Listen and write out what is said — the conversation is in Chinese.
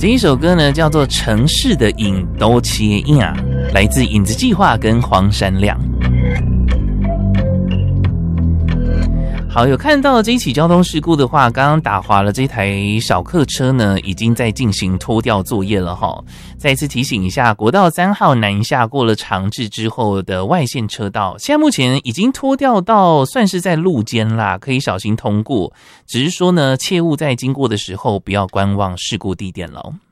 这一首歌呢叫做《城市的影都切呀》，来自影子计划跟黄山亮。好，有看到这一起交通事故的话，刚刚打滑了这台小客车呢，已经在进行拖吊作业了齁。再一次提醒一下，国道3号南下过了长治之后的外线车道，现在目前已经拖吊到算是在路肩啦，可以小心通过。只是说呢，切勿在经过的时候不要观望事故地点咯。